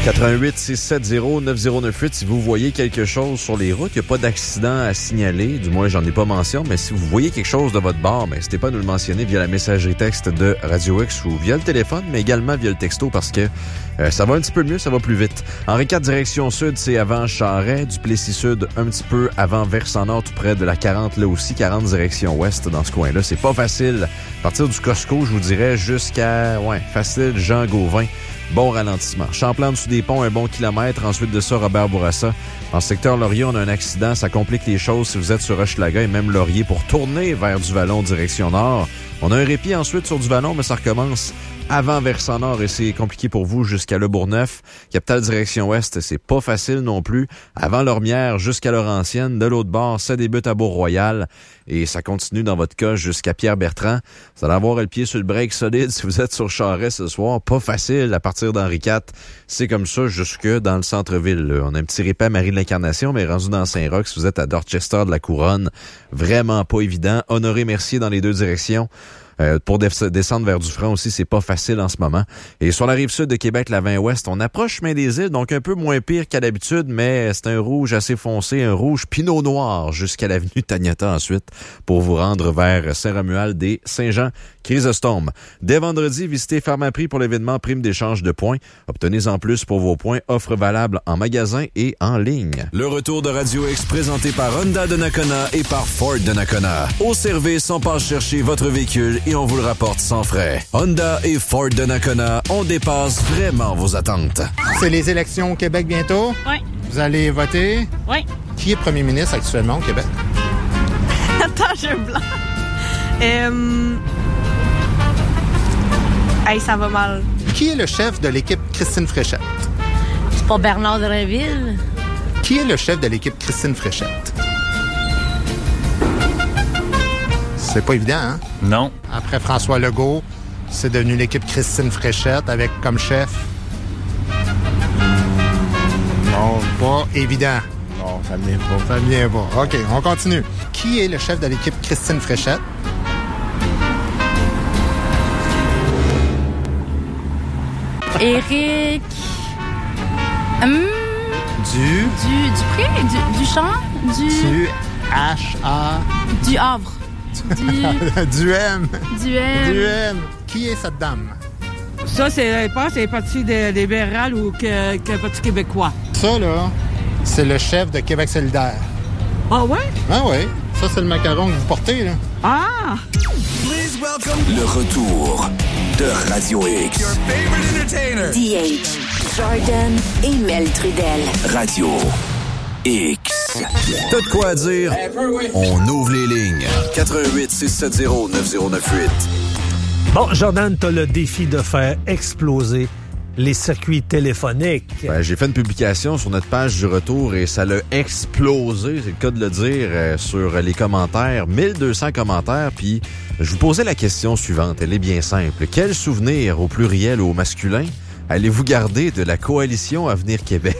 88-670-9098. Si vous voyez quelque chose sur les routes, il n'y a pas d'accident à signaler. Du moins, j'en ai pas mention. Mais si vous voyez quelque chose de votre bord, n'hésitez pas à nous le mentionner via la messagerie texte de Radio X ou via le téléphone, mais également via le texto parce que ça va un petit peu mieux, ça va plus vite. Henri IV, direction sud, c'est avant Charest. Duplessis Sud, un petit peu avant Versant-Nord, tout près de la 40, là aussi. 40 direction ouest dans ce coin-là. C'est pas facile. À partir du Costco, je vous dirais, jusqu'à, facile, Jean Gauvin. Bon ralentissement. Champlain-dessous des ponts, un bon kilomètre. Ensuite de ça, Robert Bourassa. Dans le secteur Laurier, on a un accident. Ça complique les choses si vous êtes sur Hochelaga et même Laurier pour tourner vers Duvalon, direction nord. On a un répit ensuite sur Duvalon, mais ça recommence avant Versant-Nord et c'est compliqué pour vous jusqu'à Le Bourgneuf. Capitale direction ouest, c'est pas facile non plus. Avant Lormière jusqu'à Laurentienne. De l'autre bord, ça débute à Beau-Royal et ça continue dans votre cas jusqu'à Pierre-Bertrand. Vous allez avoir le pied sur le break solide si vous êtes sur Charest ce soir. Pas facile à partir d'Henri IV. C'est comme ça jusque dans le centre-ville. Là. On a un petit répit à Marie de l'Incarnation, mais rendu dans Saint-Roch, si vous êtes à Dorchester de la Couronne, vraiment pas évident. Honoré-Mercier dans les deux directions. Pour descendre vers Dufranc aussi, c'est pas facile en ce moment. Et sur la rive sud de Québec, la 20 ouest, on approche Chemin des Îles, donc un peu moins pire qu'à l'habitude, mais c'est un rouge assez foncé, un rouge pinot noir jusqu'à l'avenue Taniata ensuite pour vous rendre vers Saint-Romuald et Saint-Jean-Chrysostome. Dès vendredi, visitez Pharmaprix pour l'événement Prime d'échange de points. Obtenez en plus pour vos points, offres valables en magasin et en ligne. Le retour de Radio X présenté par Honda de Nakona et par Ford de Nakona. Au service, on passe chercher votre véhicule et on vous le rapporte sans frais. Honda et Ford de Nakona, on dépasse vraiment vos attentes. C'est les élections au Québec bientôt? Oui. Vous allez voter? Oui. Qui est premier ministre actuellement au Québec? Attends, j'ai un blanc. Hey, ça va mal. Qui est le chef de l'équipe Christine Fréchette? C'est pas Bernard Drinville? Qui est le chef de l'équipe Christine Fréchette? C'est pas évident, hein? Non. Après François Legault, c'est devenu l'équipe Christine Fréchette avec comme chef. Non, pas évident. Non, ça ne vient pas. Ça ne vient pas. OK, on continue. Qui est le chef de l'équipe Christine Fréchette? Éric... Dupré? Duchamp? Du H-A... Du Havre. Du M. Du M. Qui est cette dame? Ça, c'est le Parti libéral ou le Parti québécois? Ça, là, c'est le chef de Québec solidaire. Ah ouais? Ah ouais. Ça, c'est le macaron que vous portez, là. Ah! Le retour de Radio X. Your favorite entertainer. DH, Jordan et Mel Trudel. Radio X. T'as de quoi dire? On ouvre les lignes. 88-670-9098. Bon, Jordan, t'as le défi de faire exploser les circuits téléphoniques. J'ai fait une publication sur notre page du retour et ça l'a explosé, c'est le cas de le dire, sur les commentaires. 1200 commentaires, puis je vous posais la question suivante. Elle est bien simple. Quel souvenir, au pluriel ou au masculin, allez-vous garder de la coalition Avenir Québec?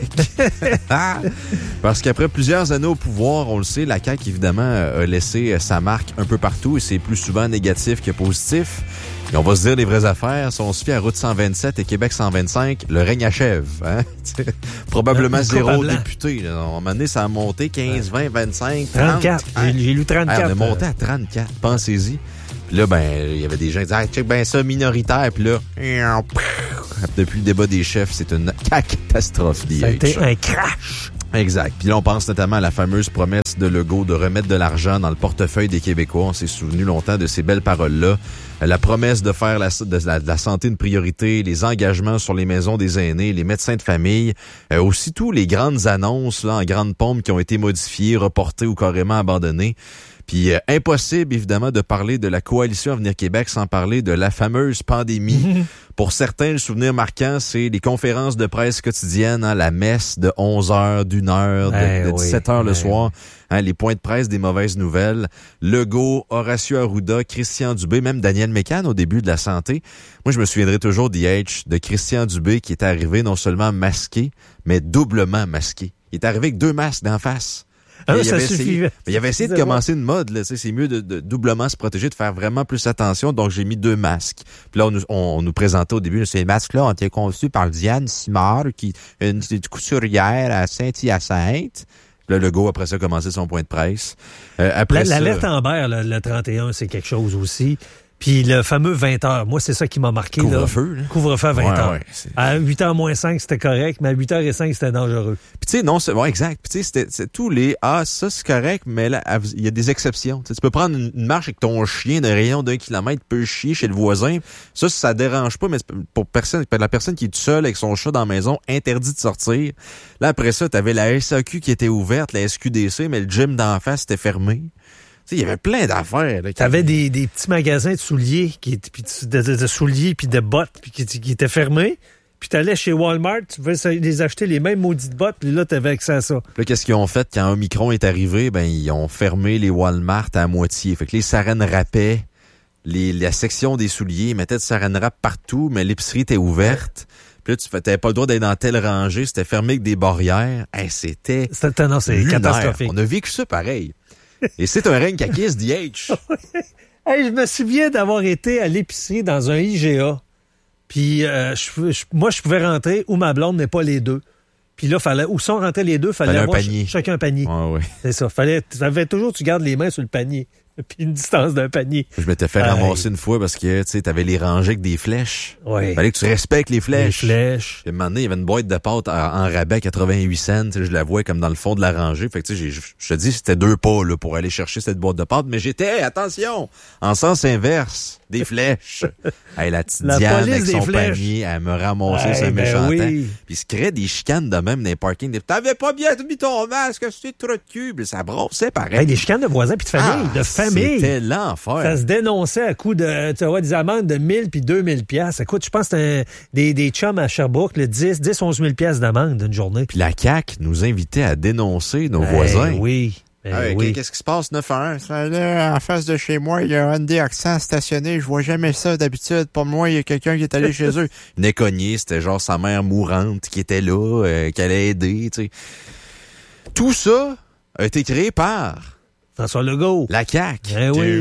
Parce qu'après plusieurs années au pouvoir, on le sait, la CAQ, évidemment, a laissé sa marque un peu partout et c'est plus souvent négatif que positif. Et on va se dire les vraies affaires. Si on se fie à Route 127 et Québec 125, le règne achève. Hein? Probablement zéro député. Là. À un moment donné, ça a monté 15, 20, 25, 30. 34. J'ai lu 34. On est monté à 34. Pensez-y. Puis là, il y avait des gens qui disaient « check bien ça, minoritaire. » Puis là, depuis le débat des chefs, c'est une catastrophe. Ça a été un crash. Exact. Puis là, on pense notamment à la fameuse promesse de Legault de remettre de l'argent dans le portefeuille des Québécois. On s'est souvenu longtemps de ces belles paroles-là. La promesse de faire de la santé une priorité, les engagements sur les maisons des aînés, les médecins de famille, aussitôt les grandes annonces là, en grande pompe qui ont été modifiées, reportées ou carrément abandonnées. Puis impossible, évidemment, de parler de la coalition Avenir Québec sans parler de la fameuse pandémie. Pour certains, le souvenir marquant, c'est les conférences de presse quotidiennes, hein, la messe de 11h, d'1h, de 17h le soir, hein, les points de presse des mauvaises nouvelles, Legault, Horacio Arruda, Christian Dubé, même Daniel Mécan au début de la santé. Moi, je me souviendrai toujours de Christian Dubé qui est arrivé non seulement masqué, mais doublement masqué. Il est arrivé avec 2 masques d'en face. Ça suffit. Il avait essayé de commencer une mode. Là, c'est mieux de doublement se protéger, de faire vraiment plus attention. Donc, j'ai mis 2 masques. Puis là, on nous présentait au début, ces masques-là ont été conçus par Diane Simard, qui est une couturière à Saint-Hyacinthe. Puis là, Legault, après ça, a commencé son point de presse. L'alerte Amber, le 31, c'est quelque chose aussi. Puis le fameux 20 heures, moi, c'est ça qui m'a marqué. Couvre-feu. Là. Couvre-feu à 20 heures. Ouais, à 8h moins 5, c'était correct, mais à 8h05, c'était dangereux. Puis tu sais, non, c'est exact. Puis tu sais, c'est tous les ça c'est correct, mais là, il y a des exceptions. T'sais, tu peux prendre une marche avec ton chien d'un rayon d'1 kilomètre, peut chier chez le voisin. Ça dérange pas, mais pour la personne qui est toute seule avec son chat dans la maison, interdit de sortir. Là, après ça, t'avais la SAQ qui était ouverte, la SQDC, mais le gym d'en face était fermé. Il y avait plein d'affaires. T'avais des petits magasins de souliers, de souliers puis de bottes qui étaient fermés. Puis t'allais chez Walmart, tu pouvais les acheter les mêmes maudites bottes, puis là, t'avais accès à ça. Là, qu'est-ce qu'ils ont fait quand Omicron est arrivé? Ben, ils ont fermé les Walmart à moitié. Fait que les saran wrapaient la section des souliers, ils mettaient de saran wrap partout, mais l'épicerie était ouverte. Puis là, t'avais pas le droit d'être dans telle rangée, c'était fermé avec des barrières. Hey, c'est catastrophique. On a vécu ça pareil. Et c'est un règne caquiste, DH. Hey, je me souviens d'avoir été à l'épicerie dans un IGA. Puis moi, je pouvais rentrer où ma blonde n'est pas les deux. Puis là, où sont rentrés les deux, fallait avoir chacun un panier. Ouais. C'est ça. Tu gardes les mains sur le panier. Puis une distance d'un panier. Je m'étais fait ramasser une fois parce que, tu sais, t'avais les rangées avec des flèches. Oui. Fallait que tu respectes les flèches. Les flèches. Puis, à un moment donné, il y avait une boîte de pâtes en rabais à 88 cents. Je la voyais comme dans le fond de la rangée. Fait que, tu sais, je te dis, c'était 2 pas, là, pour aller chercher cette boîte de pâtes. Mais j'étais, attention, en sens inverse, des flèches. Hey, la petite Diane avec son panier, elle me ramassait ce méchant temps. Puis il se créait des chicanes de même dans les parkings. T'avais pas bien mis ton masque, c'est trop de cul. Ça brossait pareil. Hey, des chicanes de voisins puis de famille. C'était l'enfer. Ça se dénonçait à coup de, tu vois, des amendes de 1000 puis 2000 pièces. Écoute, je pense que c'était des chums à Sherbrooke, 11 000 pièces d'amende d'une journée. Puis la CAQ nous invitait à dénoncer nos voisins. Oui. Qu'est-ce qui se passe 9-1? Là, en face de chez moi, il y a un Hyundai Accent stationné. Je vois jamais ça d'habitude. Pour moi, il y a quelqu'un qui est allé chez eux. Il est cogné, c'était genre sa mère mourante qui était là, qui allait aider. Tu sais. Tout ça a été créé par François Legault. La CAQ.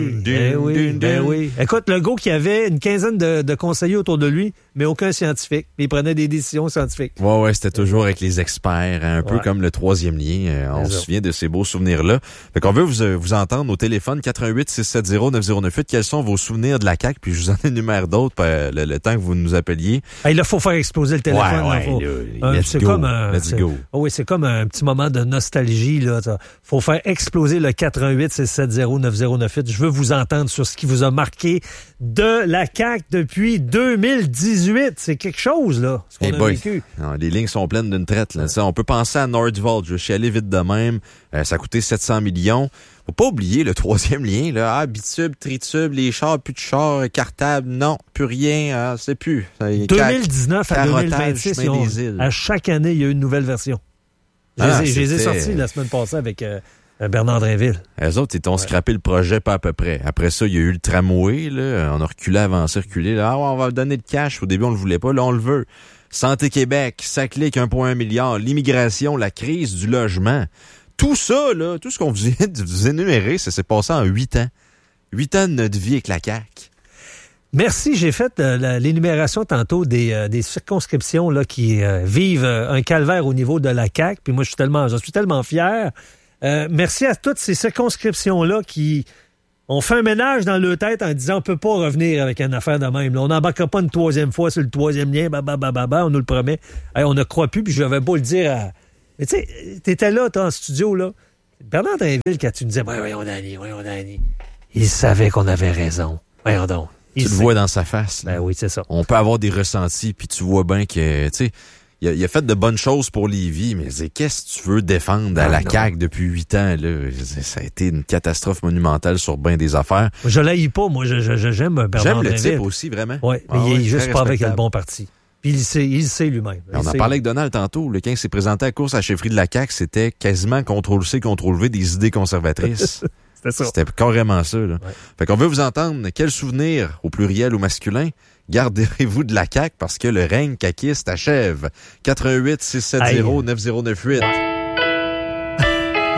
Oui. Écoute, Legault qui avait une quinzaine de conseillers autour de lui, mais aucun scientifique. Il prenait des décisions scientifiques. Ouais, c'était toujours avec les experts, un peu comme le troisième lien. On se souvient de ces beaux souvenirs-là. Fait qu'on veut vous entendre au téléphone 88-670-9098. Quels sont vos souvenirs de la CAQ? Puis je vous en énumère d'autres le temps que vous nous appeliez. Hey, là, faut faire exploser le téléphone. Let's go. Oui, c'est comme un petit moment de nostalgie. Là. Faut faire exploser le 88-670-9098. Je veux vous entendre sur ce qui vous a marqué de la CAQ depuis 2018. C'est quelque chose, là, ce qu'on a vécu. Non, les lignes sont pleines d'une traite. Là. Ça, on peut penser à Nordvolt. Je suis allé vite de même. Ça a coûté 700 millions. Faut pas oublier le troisième lien. Là. Bitube, tritube, les chars, plus de chars, cartable, non, plus rien. C'est plus. 2019 à 2026, à chaque année, il y a une nouvelle version. Je les ai sortis la semaine passée avec Bernard Drinville. Eux autres, ils t'ont scrappé le projet pas à peu près. Après ça, il y a eu le tramway. Là. On a reculé, avancé, reculé. Là, on va donner le cash. Au début, on le voulait pas. Là, on le veut. Santé Québec, ça clique 1,1 milliard. L'immigration, la crise du logement. Tout ça, là, tout ce qu'on vient de vous énumérer, ça s'est passé en 8 ans. 8 ans de notre vie avec la CAQ. Merci. J'ai fait l'énumération tantôt des circonscriptions là, qui vivent un calvaire au niveau de la CAQ. Puis moi, j'en suis tellement fier. Merci à toutes ces circonscriptions-là qui ont fait un ménage dans leur tête en disant on peut pas revenir avec une affaire de même. Là, on n'embarquera pas une troisième fois sur le troisième lien, on nous le promet. Hey, on ne croit plus, puis je n'avais pas le dire à... Mais tu sais, t'étais là, en studio, là. Bernard Drinville, quand tu me disais voyons Danny. Il savait qu'on avait raison. Voyons donc. Tu le vois dans sa face. Ben oui, c'est ça. On peut avoir des ressentis, puis tu vois bien que, tu sais, il a fait de bonnes choses pour Lévis, mais qu'est-ce que tu veux défendre à la CAQ depuis 8 ans? Là? Ça a été une catastrophe monumentale sur bien des affaires. Je l'haïs pas, moi. J'aime Bernard Drinville. J'aime le type aussi, vraiment. Oui, mais il est juste pas avec le bon parti. Puis il sait lui-même. On a parlé avec Donald tantôt. Quand il s'est présenté à la course à la chefferie de la CAQ, c'était quasiment CTRL-C, CTRL-V des idées conservatrices. C'était carrément ça. Là. Ouais. Fait qu'on veut vous entendre. Quel souvenir, au pluriel ou masculin, garderez-vous de la CAQ parce que le règne caquiste achève. 88-670-9098.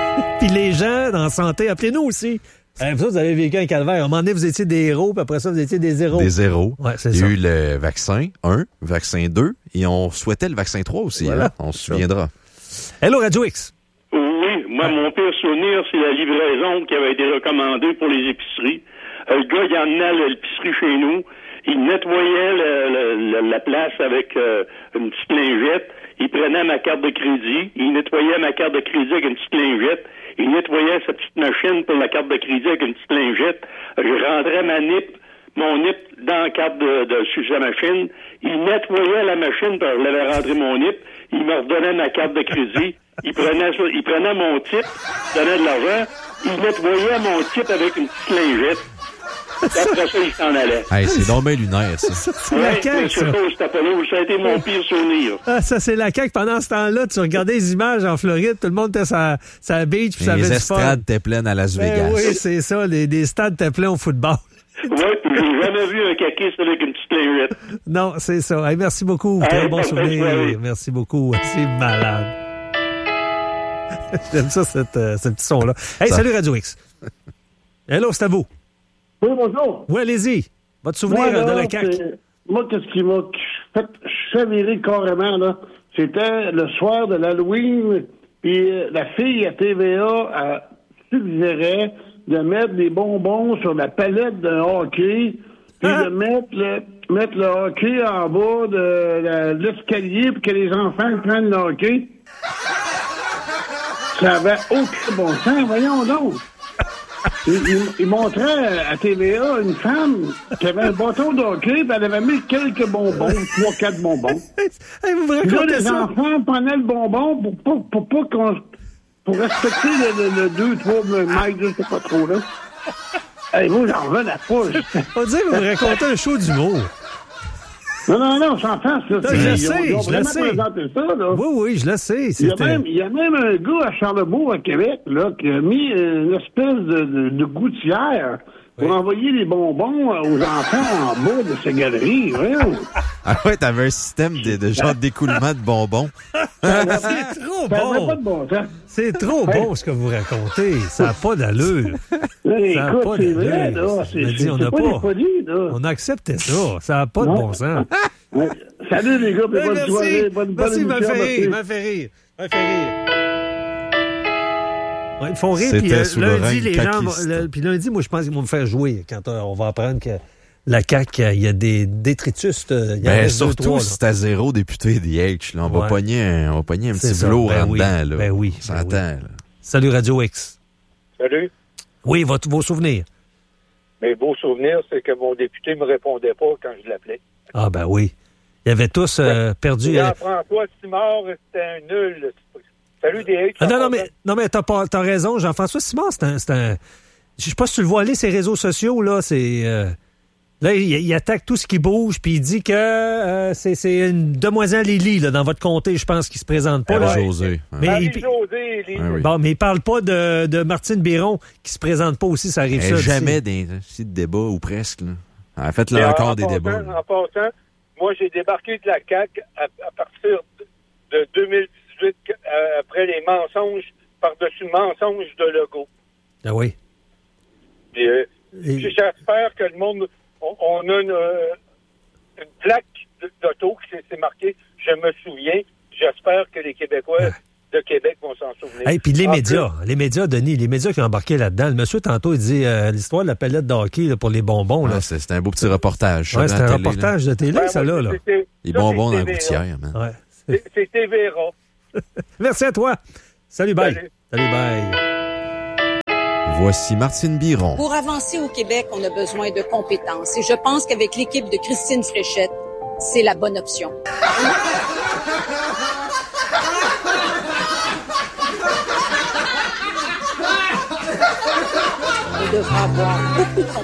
Puis les gens en santé, appelez-nous aussi. Vous avez vécu un calvaire. À un moment donné, vous étiez des héros, puis après ça, vous étiez des zéros. Des zéros. Ouais, c'est Il y ça. a eu le vaccin 1, vaccin 2, et on souhaitait le vaccin 3 aussi. Voilà. Hein? On se souviendra. Hello, Radio X. Oui, moi, mon pire souvenir, c'est la livraison qui avait été recommandée pour les épiceries. Le gars, il emmenait à l'épicerie chez nous. Il nettoyait la place avec une petite lingette. Il prenait ma carte de crédit. Il nettoyait ma carte de crédit avec une petite lingette. Il nettoyait sa petite machine pour la carte de crédit avec une petite lingette. Je rentrais mon NIP dans la carte sur sa machine. Il nettoyait la machine, puis je l'avais rentré mon NIP. Il me redonnait ma carte de crédit. Il prenait mon type, donnait de l'argent. Il nettoyait mon type avec une petite lingette. Après ça, il s'en allait. Hey, c'est donc bien lunaire, ça. C'est la CAQ, ça. Ça a été mon pire souvenir. Ah, ça, c'est la CAQ. Pendant ce temps-là, tu regardais les images en Floride, tout le monde était sur la beach, puis ça avait Les du fun. estrades étaient pleines à Las Vegas. Oui, c'est ça. Les stades étaient pleins au football. Oui, puis j'ai jamais vu un caquiste avec une petite lingette. Non, c'est ça. Hey, merci beaucoup. Très bon souvenir. Merci beaucoup. C'est malade. J'aime ça, ce petit son-là. Hey, salut Radio X. Hello, c'est à vous. Oui, bonjour. Oui, allez-y. Votre souvenir de la CAQ. Moi, qu'est-ce qui m'a fait chavirer carrément, là? C'était le soir de l'Halloween, puis la fille à TVA suggérait de mettre des bonbons sur la palette d'un hockey, puis de mettre le hockey en bas de l'escalier pour que les enfants prennent le hockey. Ça avait aucun bon sens, voyons donc. Il montrait à TVA une femme qui avait un bâton de hockey, puis elle avait mis quelques bonbons, 3-4 bonbons. Hey, vous me racontez là, les ça? enfants prenaient le bonbon pour pas qu'on... pour respecter le 2-3 mètres, je sais pas trop, là. Hey, moi, j'en revenais pas. On dirait que vous me racontez un show d'humour. Non, j'en pense, là. Je le sais, ils ont je le vraiment sais. présenté ça, là. Oui, je le sais. Il y a même un gars à Charlebourg, à Québec, là, qui a mis une espèce de gouttière pour envoyer les bonbons aux enfants en bas de ces galeries. Voyons. Ah ouais, t'avais un système de genre d'écoulement de bonbons. C'est trop Ça n'avait bon. pas de bon sens. C'est trop bon ce que vous racontez. Ça n'a pas d'allure. Ça n'a Écoute, pas c'est vrai, d'allure. là. Je me dis, on n'a pas des folies, là. On a accepté ça. Ça n'a pas de bon sens. Ouais. Salut, les gars, puis bonne soirée. Bonne Merci, émission, il m'a fait rire. Ouais, ils font rire, puis C'était souverain, lundi, les gens... caquiste. Puis lundi, moi, je pense qu'ils vont me faire jouer quand on va apprendre que la CAQ, il y a des détritus. Il y en Ben, reste surtout 2, 3, si c'est à 0 député DH. Là, on va pogner un C'est petit ça. velours Ben en oui. dedans. Là. Ben oui. On s'entend. Là. Salut Radio X. Salut. Oui, vos souvenirs. Mes beaux souvenirs, c'est que mon député me répondait pas quand je l'appelais. Ah ben oui. Ils avaient tous perdu... Jean-François Simard, c'était un nul. Salut, DH. Non, mais t'as raison. Jean-François Simard, c'est un... Je sais pas si tu le vois aller, ces réseaux sociaux, là, c'est... Là, il attaque tout ce qui bouge, puis il dit que c'est une demoiselle Lily, là, dans votre comté, je pense, qui se présente pas. Là. José. Mais Marie-Josée, Lily. Ah oui. Bon, mais il parle pas de Martine Biron, qui se présente pas aussi, ça arrive ça. Jamais des débats, ou presque. Là. Elle a fait là encore des débats. En passant, moi, j'ai débarqué de la CAQ à partir de 2018, après les mensonges, par-dessus mensonges de Legault. Ah oui. Et j'espère que le monde... On a une plaque d'auto qui s'est marquée « Je me souviens ». J'espère que les Québécois de Québec vont s'en souvenir. Et puis les médias, Denis, les médias qui ont embarqué là-dedans. Le monsieur, tantôt, il dit l'histoire de la palette de hockey là, pour les bonbons. Là. C'est un beau petit reportage. Ouais, c'est un reportage de télé, ça, là. Les bonbons dans la gouttière, man. Ouais. C'est TVRA. Merci à toi. Salut, bye. Salut, bye. Voici Martine Biron. Pour avancer au Québec, on a besoin de compétences. Et je pense qu'avec l'équipe de Christine Fréchette, c'est la bonne option. On devra avoir beaucoup de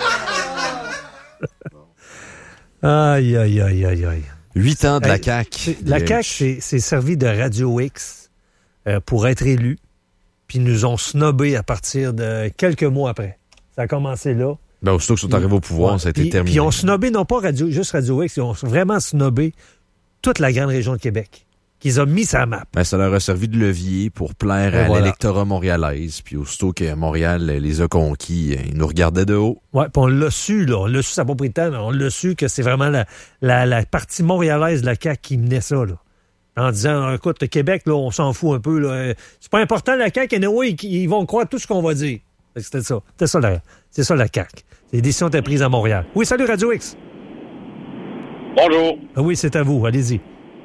compétences. Aïe. 8 ans de la CAQ. La CAQ s'est servi de Radio X pour être élu. Puis ils nous ont snobé à partir de quelques mois après. Ça a commencé là. Ben, aussitôt qu'ils sont arrivés au pouvoir, ça a été terminé. Puis ils ont snobé, non pas juste Radio X, ils ont vraiment snobé toute la grande région de Québec. qui les a mis sur la map. Ben, ça leur a servi de levier pour plaire à l'électorat montréalaise. Puis aussitôt que Montréal les a conquis, ils nous regardaient de haut. Oui, puis on l'a su, là. On l'a su, ça n'a pas pris de temps, mais on l'a su que c'est vraiment la partie montréalaise de la CAQ qui menait ça, là. En disant, écoute, le Québec, là, on s'en fout un peu, là. C'est pas important, la CAQ, anyway, ils vont croire tout ce qu'on va dire. C'était ça. C'est ça, la CAQ. Les décisions étaient prises à Montréal. Oui, salut, Radio X. Bonjour. Oui, c'est à vous. Allez-y.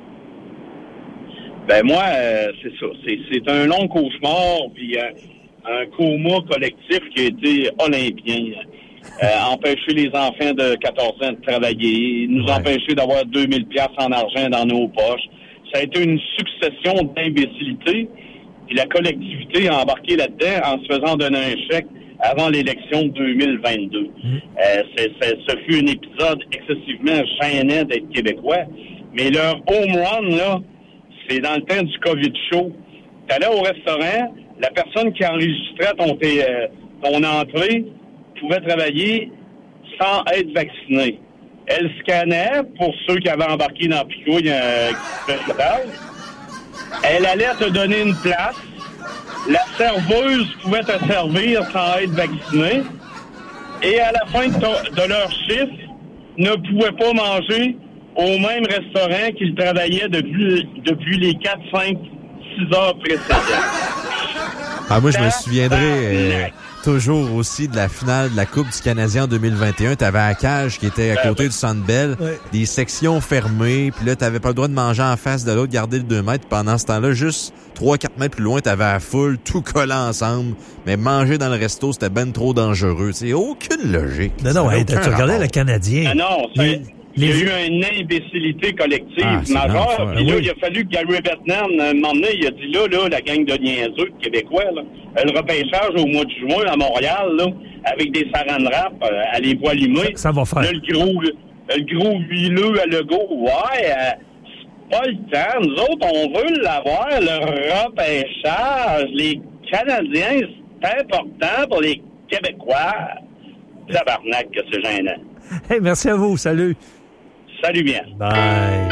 Ben moi, c'est ça. C'est un long cauchemar, puis un coma collectif qui a été olympien. Empêcher les enfants de 14 ans de travailler, nous empêcher d'avoir 2000 $ en argent dans nos poches. Ça a été une succession d'imbécilités. Et la collectivité a embarqué là-dedans en se faisant donner un chèque avant l'élection de 2022. Ce fut un épisode excessivement gênant d'être québécois. Mais leur home run, là, c'est dans le temps du COVID show. T'allais au restaurant, la personne qui enregistrait ton entrée pouvait travailler sans être vaccinée. Elle scannait pour ceux qui avaient embarqué dans Picouille elle allait te donner une place. La serveuse pouvait te servir sans être vaccinée. Et à la fin de leur chiffre, ne pouvaient pas manger au même restaurant qu'ils travaillaient depuis les 4, 5, 6 heures précédentes. Moi, je me souviendrai toujours aussi de la finale de la Coupe du Canadien en 2021. T'avais la cage qui était à côté du Centre Bell, des sections fermées, puis là, t'avais pas le droit de manger en face de l'autre, garder le 2 mètres. Pendant ce temps-là, juste 3-4 mètres plus loin, t'avais la foule, tout collant ensemble. Mais manger dans le resto, c'était ben trop dangereux. C'est aucune logique. Non, tu regardais le Canadien. Non, il y a eu une imbécilité collective majeure. Puis là, il a fallu que Gary Bettman, un moment donné, il a dit là, la gang de niaiseux de Québécois, là, le repêchage au mois de juin à Montréal, là, avec des saran wrap à les poils limés. Ça va faire. Là, le gros huileux à Legault, c'est pas le temps. Nous autres, on veut l'avoir, le repêchage. Les Canadiens, c'est important pour les Québécois. Tabarnak, que c'est gênant. Hey, merci à vous. Salut. Salut bien. Bye.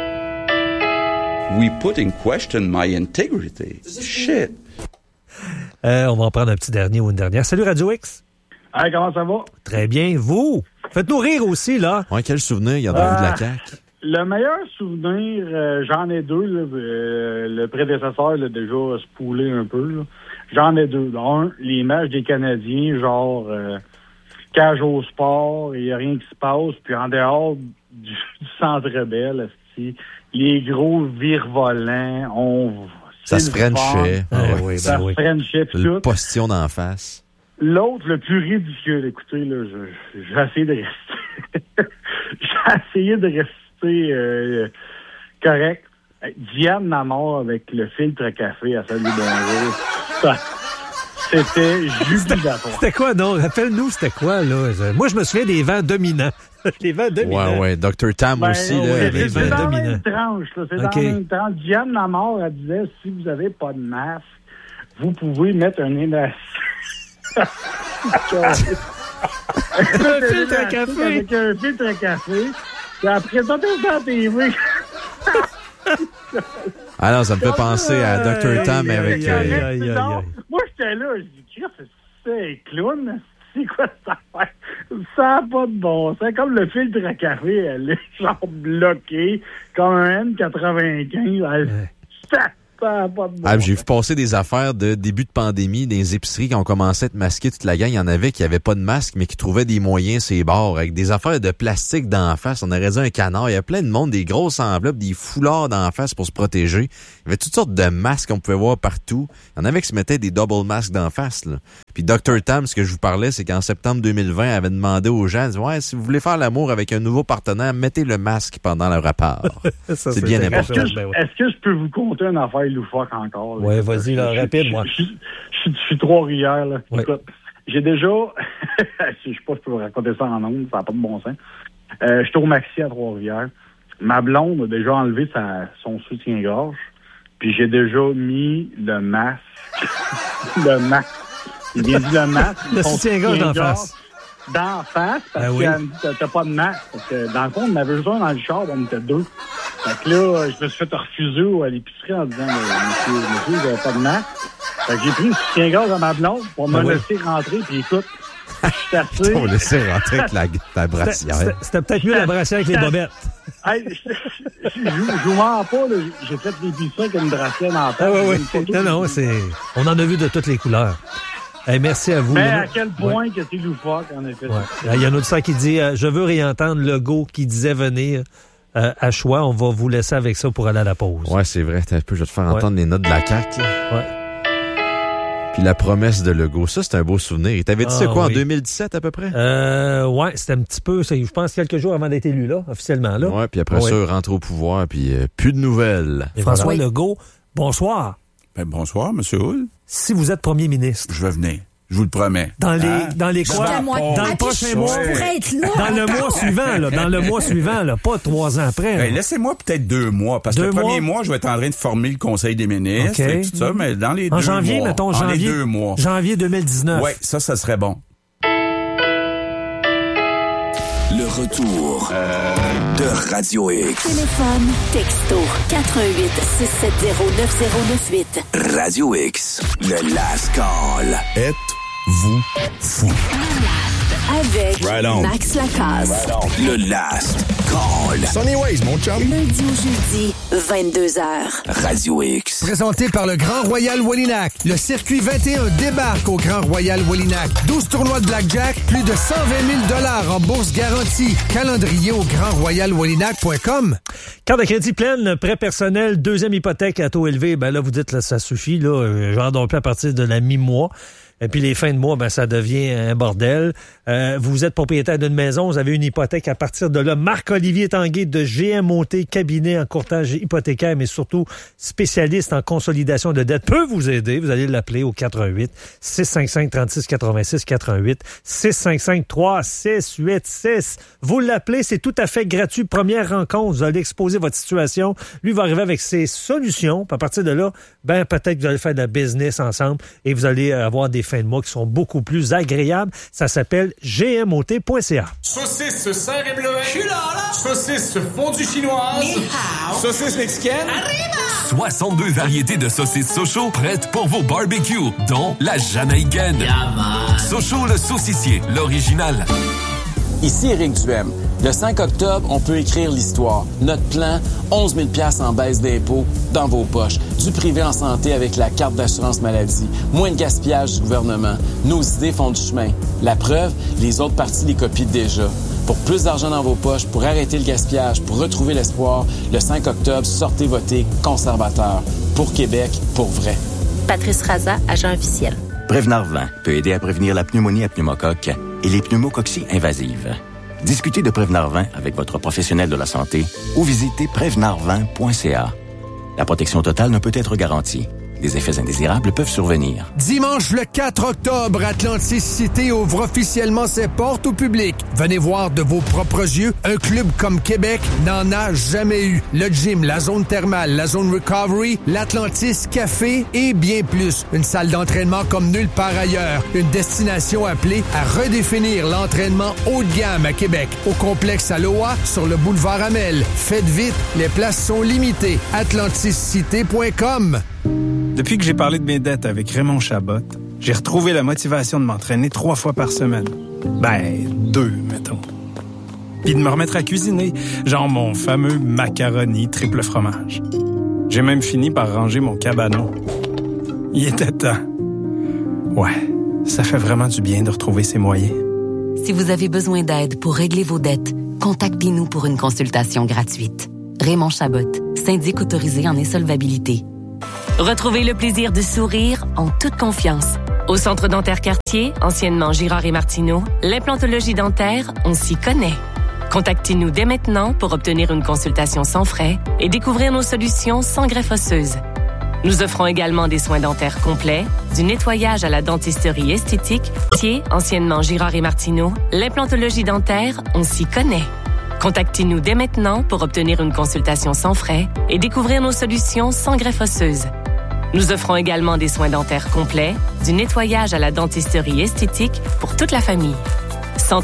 We put in question my integrity. Shit. On va en prendre un petit dernier ou une dernière. Salut Radio X. Hey, comment ça va? Très bien. Vous? Faites-nous rire aussi, là. Ouais, quel souvenir il y a dans la vie de la CAQ? Le meilleur souvenir, j'en ai deux. Là, le prédécesseur l'a déjà spoulé un peu. Là. J'en ai deux. Un, les matchs des Canadiens, genre cage au sport, il n'y a rien qui se passe. Puis en dehors du Centre Bell, les gros virevolants, ça se frenchait. Ça se frenchait. Le postillon d'en face. L'autre, le plus ridicule, écoutez, là, j'ai essayé de rester... j'ai essayé de rester correct. Diane Namor avec le filtre café à Salut Bonjour. C'était jubilatoire. C'était quoi, non? Rappelle-nous, c'était quoi, là? Moi, je me souviens des vents dominants. Les vents dominants. Ouais. Dr. Tam aussi, là. C'est dans la même tranche, là. C'est dans la même tranche. Diane Namor, elle disait, si vous n'avez pas de masque, vous pouvez mettre un élastique. Un filtre à café. Avec un filtre à café. Puis après ça, t'es sur la TV. Alors, ça me fait penser à Dr. Tam avec... Moi, j'étais là, je dis, c'est clown, c'est quoi ça fait? Ça n'a pas de bon sens. Comme le filtre à café, elle est genre bloquée, comme un N95. J'ai vu passer des affaires de début de pandémie, des épiceries qui ont commencé à être masquées toute la gang. Il y en avait qui n'avaient pas de masque, mais qui trouvaient des moyens ces bars avec des affaires de plastique d'en face. On aurait dit un canard. Il y a plein de monde, des grosses enveloppes, des foulards d'en face pour se protéger. Il y avait toutes sortes de masques qu'on pouvait voir partout. Il y en avait qui se mettaient des double masques d'en face, là. Puis Dr. Tam, ce que je vous parlais, c'est qu'en septembre 2020, elle avait demandé aux gens, si vous voulez faire l'amour avec un nouveau partenaire, mettez le masque pendant le repas. C'est bien important. Est-ce que je peux vous conter une affaire loufoque encore? Oui, vas-y, là, rapide, moi. Je suis Trois-Rivières, là. Ouais. Écoute, j'ai déjà... je sais pas si je peux vous raconter ça en ondes, ça n'a pas de bon sens. Je suis au Maxi à Trois-Rivières. Ma blonde a déjà enlevé son soutien-gorge, puis j'ai déjà mis le masque. Le masque. Il vient dit le masque. Le soutien-gorge d'en face. d'en face parce qu'elle me dit t'as pas de masque. Parce que dans le fond, on avait juste un dans le char, on était deux. Fait que là, je me suis fait refuser à l'épicerie en disant monsieur, j'avais pas de masque. Fait que j'ai pris une soutien-gorge à ma blonde pour me laisser rentrer, puis écoute, je suis assez... On laisser rentrer avec la brassière. C'était peut-être mieux la brassière avec les bobettes. Hey, je vous mens pas, là, j'ai fait l'épicerie avec une brassière dans la tête. Non, on en a vu de toutes les couleurs. Hey, merci à vous. Mais à quel point que c'est loufoque, en effet. Il y a un autre qui dit je veux réentendre Legault qui disait venir à choix. On va vous laisser avec ça pour aller à la pause. Ouais, c'est vrai. Je vais te faire entendre les notes de la CAQ. Ouais. Puis la promesse de Legault, ça, c'est un beau souvenir. Il t'avait dit ça quoi, en 2017 à peu près? Ouais, c'était un petit peu, je pense, quelques jours avant d'être élu, là, officiellement. Là. Ouais, puis après ça, rentre au pouvoir, puis plus de nouvelles. Et François Legault, bonsoir. Ben, bonsoir, M. Hull. Si vous êtes premier ministre. Je vais venir. Je vous le promets. Dans les quoi? Dans le prochain mois? Dans le mois suivant, là, pas 3 ans après. Ben, laissez-moi peut-être 2 mois, parce que le premier mois, je vais être en train de former le Conseil des ministres et tout ça, mais dans les 2 mois. En janvier, mettons, les 2 mois. Janvier 2019. Oui, ça serait bon. Le retour de Radio X. Téléphone, texto, 88 670 9098. Radio X, le last call. Êtes-vous fou? Avec Max Lacasse. Le last call. Sunny Ways, mon chum. Lundi au jeudi, 22h. Radio X. Présenté par le Grand Royal Wallinac. Le circuit 21 débarque au Grand Royal Wallinac. 12 tournois de blackjack, plus de 120 000 en bourse garantie. Calendrier au grandroyalwallinac.com. Carte de crédit pleine, prêt personnel, 2e hypothèque à taux élevé. Ben là, vous dites, là, ça suffit. Là, j'en donne plus à partir de la mi-mois. Et puis les fins de mois, ben ça devient un bordel. Vous êtes propriétaire d'une maison, vous avez une hypothèque à partir de là. Marc-Olivier Tanguay de GMOT, cabinet en courtage hypothécaire, mais surtout spécialiste en consolidation de dettes, peut vous aider. Vous allez l'appeler au 88 655 36 86 88 655 3686. Vous l'appelez, c'est tout à fait gratuit. Première rencontre, vous allez exposer votre situation. Lui va arriver avec ses solutions. Puis à partir de là, ben peut-être que vous allez faire de la business ensemble et vous allez avoir des fins de mois qui sont beaucoup plus agréables. Ça s'appelle gmot.ca. Saucisse serre et bleuet. Saucisse fondue chinoise. Saucisse mexicaine. Arriba! 62 variétés de saucisses Sochaux prêtes pour vos barbecues, dont la Jamaïcaine. Sochaux le saucissier, l'original. Ici Éric Duhem. Le 5 octobre, on peut écrire l'histoire. Notre plan, 11 000 $ en baisse d'impôts dans vos poches. Du privé en santé avec la carte d'assurance maladie. Moins de gaspillage du gouvernement. Nos idées font du chemin. La preuve, les autres partis les copient déjà. Pour plus d'argent dans vos poches, pour arrêter le gaspillage, pour retrouver l'espoir, le 5 octobre, sortez voter conservateur. Pour Québec, pour vrai. Patrice Raza, agent officiel. Prévenard 20 peut aider à prévenir la pneumonie à pneumocoque et les pneumococcies invasives. Discutez de Prévenard 20 avec votre professionnel de la santé ou visitez prévenard20.ca. La protection totale ne peut être garantie. Des effets indésirables peuvent survenir. Dimanche le 4 octobre, Atlantis Cité ouvre officiellement ses portes au public. Venez voir de vos propres yeux, un club comme Québec n'en a jamais eu. Le gym, la zone thermale, la zone recovery, l'Atlantis Café et bien plus. Une salle d'entraînement comme nulle part ailleurs. Une destination appelée à redéfinir l'entraînement haut de gamme à Québec. Au complexe Aloha, sur le boulevard Amel. Faites vite, les places sont limitées. AtlantisCité.com. Depuis que j'ai parlé de mes dettes avec Raymond Chabot, j'ai retrouvé la motivation de m'entraîner 3 fois par semaine. 2, mettons. Puis de me remettre à cuisiner, genre mon fameux macaroni triple fromage. J'ai même fini par ranger mon cabanon. Il était temps. Ouais, ça fait vraiment du bien de retrouver ses moyens. Si vous avez besoin d'aide pour régler vos dettes, contactez-nous pour une consultation gratuite. Raymond Chabot, syndic autorisé en insolvabilité. Retrouvez le plaisir de sourire en toute confiance. Au Centre dentaire Cartier, anciennement Girard et Martineau, l'implantologie dentaire, on s'y connaît. Contactez-nous dès maintenant pour obtenir une consultation sans frais et découvrir nos solutions sans greffe osseuse. Nous offrons également des soins dentaires complets, du nettoyage à la dentisterie esthétique, Cartier, anciennement Girard et Martineau, l'implantologie dentaire, on s'y connaît. Contactez-nous dès maintenant pour obtenir une consultation sans frais et découvrir nos solutions sans greffe osseuse. Nous offrons également des soins dentaires complets, du nettoyage à la dentisterie esthétique pour toute la famille. Centre